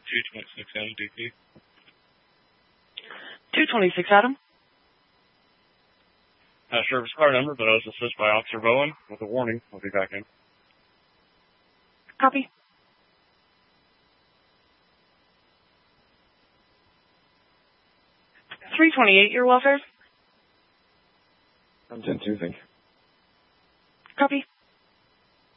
226 Adam, DP. 226 Adam. Service car number, but I was assisted by Officer Bowen with a warning. I'll be back in. Copy. $328, your welfare. I'm 10-2, thank you. Copy.